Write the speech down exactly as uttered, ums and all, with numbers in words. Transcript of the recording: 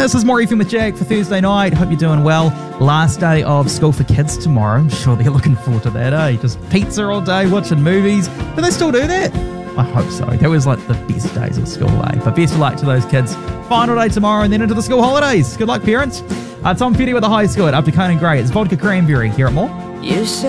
This is More Evening with Jack for Thursday night. Hope you're doing well. Last day of school for kids tomorrow. I'm sure they're looking forward to that, eh? Just pizza all day, watching movies. Do they still do that? I hope so. That was like the best days of school, eh? But best of luck to those kids. Final day tomorrow and then into the school holidays. Good luck, parents. Uh, Tom Petty with a high score up to Conan Gray. It's Vodka Cranberry here at More. You